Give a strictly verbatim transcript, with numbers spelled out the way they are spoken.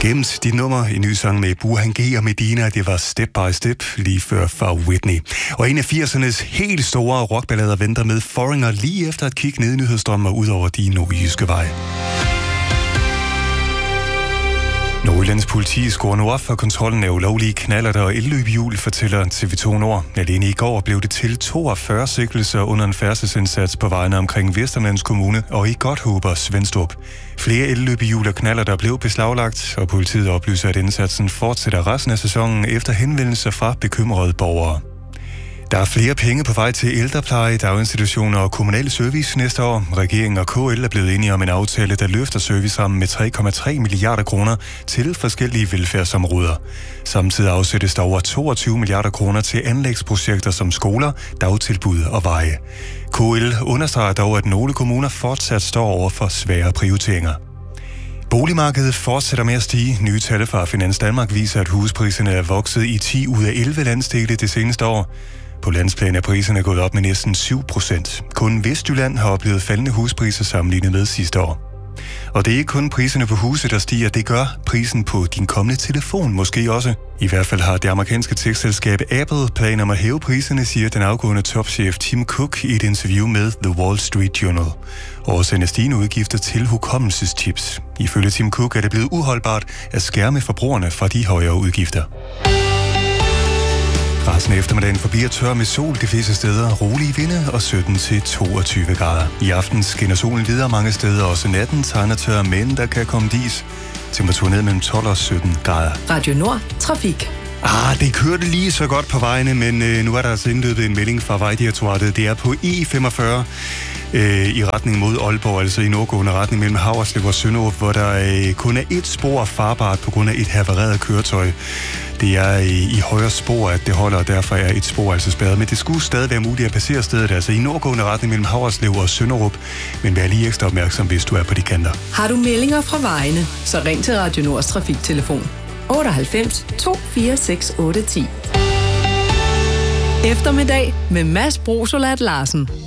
Gemt dit nummer, en ny sang med Burhan G og Medina, det var Step by Step, lige før fra Whitney. Og en af firsernes helt store rockballader venter med Foreigner lige efter at kigge ned i nyhedsstrømmer ud over de nordjyske veje. Nordjyllands politi skruer nu op for kontrollen af ulovlige knallerter og elløbehjul, fortæller T V to Nord. Alene i går blev det til toogfyrre sigtelser under en færdselsindsats på vejene omkring Vesterlands Kommune og i Godthåb og Svenstrup. Flere elløbehjul og knallerter blev beslaglagt, og politiet oplyser, at indsatsen fortsætter resten af sæsonen efter henvendelser fra bekymrede borgere. Der er flere penge på vej til ældrepleje, daginstitutioner og kommunal service næste år. Regeringen og K L er blevet enige om en aftale, der løfter servicerammen med tre komma tre milliarder kroner til forskellige velfærdsområder. Samtidig afsættes der over toogtyve milliarder kroner til anlægsprojekter som skoler, dagtilbud og veje. K L understreger dog, at nogle kommuner fortsat står over for svære prioriteringer. Boligmarkedet fortsætter med at stige. Nye tal fra Finans Danmark viser, at huspriserne er vokset i ti ud af elleve landsdele det seneste år. På landsplan er priserne gået op med næsten syv procent. Kun Vestjylland har oplevet faldende huspriser sammenlignet med sidste år. Og det er ikke kun priserne på huse, der stiger, det gør prisen på din kommende telefon måske også. I hvert fald har det amerikanske tech-selskab Apple planer om at hæve priserne, siger den afgående topchef Tim Cook i et interview med The Wall Street Journal. Årsagen er stigende udgifter til hukommelseschips. Ifølge Tim Cook er det blevet uholdbart at skærme forbrugerne fra de højere udgifter. Resten af eftermiddagen forbliver tør med sol de fleste steder, rolige vinde og sytten til toogtyve grader. I aften skinner solen videre mange steder, også natten tegner tør, men der kan komme dis. Temperatur ned mellem tolv og sytten grader. Radio Nord, trafik. Ah, det kørte lige så godt på vejene, men øh, nu er der altså indløbet en melding fra Vejdirektoratet. Det er på E femogfyrre øh, i retning mod Aalborg, altså i nordgående retning mellem Haverslev og Sønderup, hvor der øh, kun er et spor farbart på grund af et havareret køretøj. Det er i, i højre spor, at det holder, og derfor er et spor altså spærret. Men det skulle stadig være muligt at passere stedet, altså i nordgående retning mellem Haverslev og Sønderup. Men vær lige ekstra opmærksom, hvis du er på de kanter. Har du meldinger fra vejene, så ring til Radio Nords trafiktelefon otteoghalvfems to fire seks otte ti. Eftermiddag med Mads Brosolat Larsen.